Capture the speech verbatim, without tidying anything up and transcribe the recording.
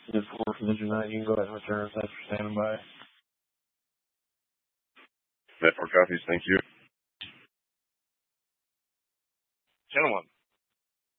It's four for the Unite. You can go ahead and return. Thanks for standing by. Network copies. Thank you. Gentlemen.